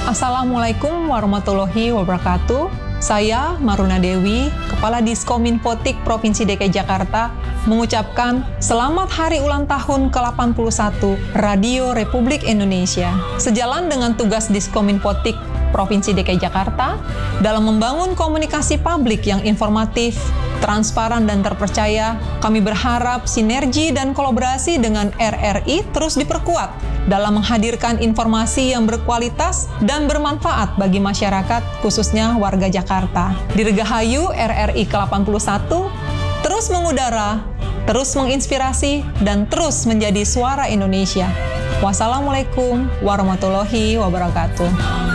Assalamualaikum warahmatullahi wabarakatuh. Saya Maruna Dewi, Kepala Diskominfotik Provinsi DKI Jakarta, mengucapkan selamat hari ulang tahun ke-81 Radio Republik Indonesia. Sejalan dengan tugas Diskominfotik Provinsi DKI Jakarta dalam membangun komunikasi publik yang informatif, transparan, dan terpercaya, kami berharap sinergi dan kolaborasi dengan RRI terus diperkuat dalam menghadirkan informasi yang berkualitas dan bermanfaat bagi masyarakat, khususnya warga Jakarta. Dirgahayu RRI ke-81, terus mengudara, terus menginspirasi, dan terus menjadi suara Indonesia. Wassalamualaikum warahmatullahi wabarakatuh.